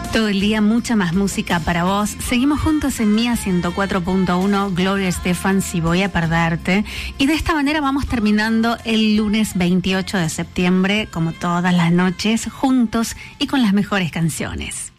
Todo el día, mucha más música para vos. Seguimos juntos en Mía 104.1, Gloria Estefan, Si voy a perderte. Y de esta manera vamos terminando el lunes 28 de septiembre, como todas las noches, juntos y con las mejores canciones.